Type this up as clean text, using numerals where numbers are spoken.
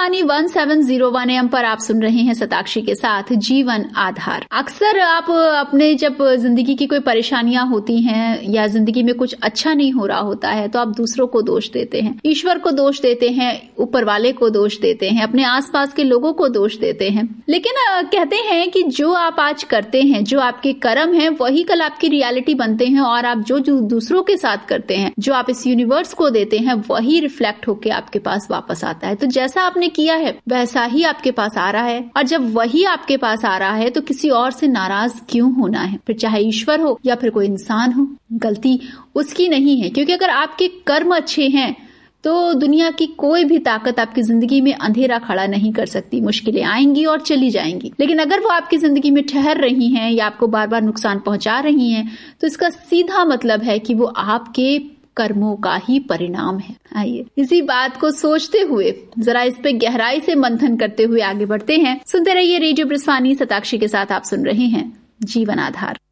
ब्रजवाणी 1701 AM पर आप सुन रहे हैं शताक्षी के साथ जीवन आधार। अक्सर आप अपने जब जिंदगी की कोई परेशानियां होती हैं या जिंदगी में कुछ अच्छा नहीं हो रहा होता है तो आप दूसरों को दोष देते हैं, ईश्वर को दोष देते हैं, ऊपर वाले को दोष देते हैं, अपने आसपास के लोगों को दोष देते हैं। लेकिन कहते हैं कि जो आप आज करते हैं, जो आपके कर्म हैं, वही कल आपकी रियलिटी बनते हैं और आप जो दूसरों के साथ करते हैं, जो आप इस यूनिवर्स को देते हैं, वही रिफ्लेक्ट होके आपके पास वापस आता है। तो जैसा आपने किया है वैसा ही आपके पास आ रहा है, और जब वही आपके पास आ रहा है तो किसी और से नाराज क्यों होना है? फिर चाहे ईश्वर हो या फिर कोई इंसान हो, गलती उसकी नहीं है। क्योंकि अगर आपके कर्म अच्छे हैं तो दुनिया की कोई भी ताकत आपकी जिंदगी में अंधेरा खड़ा नहीं कर सकती। मुश्किलें आएंगी और चली जाएंगी, लेकिन अगर वो आपकी जिंदगी में ठहर रही हैं या आपको बार बार नुकसान पहुंचा रही हैं तो इसका सीधा मतलब है कि वो आपके कर्मों का ही परिणाम है। आइए इसी बात को सोचते हुए जरा इस पे गहराई से मंथन करते हुए आगे बढ़ते हैं। सुनते रहिए रेडियो ब्रजवाणी, शताक्षी के साथ आप सुन रहे हैं जीवन आधार।